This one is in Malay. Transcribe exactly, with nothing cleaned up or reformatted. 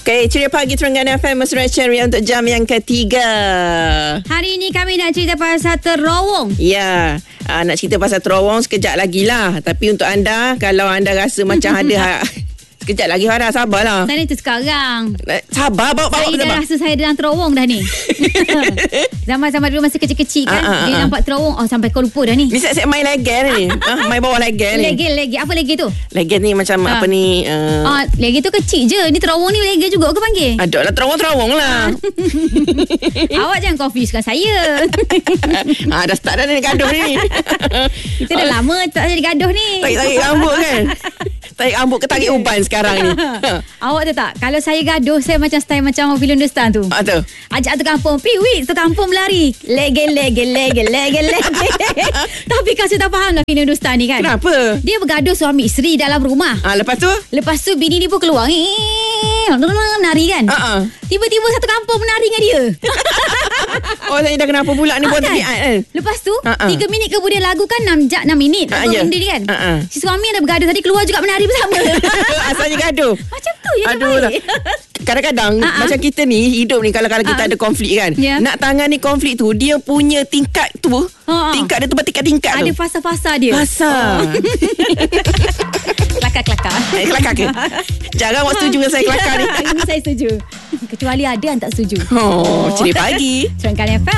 Okay, Ceria Pagi Terengganu F M Mesra Ceria untuk jam yang ketiga. Hari ini kami nak cerita pasal terowong. Ya, uh, nak cerita pasal terowong sekejap lagi lah. Tapi untuk anda, kalau anda rasa macam ada ha, sekejap lagi, Farah, sabarlah. Saya tu sekarang. Sabar, bawa-bawa. Saya dah rasa saya dalam terowong dah ni. Zaman-zaman dulu masa kecil-kecil kan, Ah, ah, dia ah. nampak terowong. Oh, sampai kau lupa dah ni. Ni siap-siap main legen ni. ha, main bawah legen ni. Lege, lege. Apa lege tu? Legen ni macam Ah. apa ni? Uh, Ah, lege tu kecil je. Ni terowong ni lege juga ke panggil? Ada lah terowong-terowong lah. Awak jangan confusekan saya. ah, dah start dah ni gaduh ni. Kita dah lama tak jadi gaduh ni. Tarik-tarik rambut kan. Tarik rambut ke tarik uban sekarang ni. Awak tahu tak, kalau saya gaduh, saya macam style macam film Hindustan tu. Ah, tu. Ajak tu kampung, piwit tu kampung berlari. Lege, lege, lege, lege, lege. Tapi kasih tak faham lah film Hindustan ni kan. Kenapa? Dia bergaduh suami isteri dalam rumah. Ah, lepas tu? Lepas tu bini ni pun keluar. Menari kan. Uh-uh. Tiba-tiba satu kampung menari dengan dia. Oh, saya dah kenapa pula ni buat kan? tabiat kan? Lepas tu Uh-uh. tiga minit kemudian lagu kan enam jam enam minit. Ah, Lagu ya. benda ni kan. Uh-uh. Si suami ada bergaduh tadi keluar juga menari bersama. Asalnya gaduh. Macam tu je. Aduh lah. Kadang-kadang Uh-uh. macam kita ni hidup ni kalau-kalau kita Uh-uh. ada konflik kan. Ya. Nak tangani konflik tu dia punya tingkat tu. Uh-uh. Tingkat dia tu bertingkat-tingkat Ada tu. fasa-fasa dia. Fasa. Kelakar-kelakar. Eh, kelakar ke? Jarang awak setuju dengan saya kelakar ni. Ini saya setuju. Kecuali ada yang tak setuju. Oh, Ceria Pagi. Terengganu F M.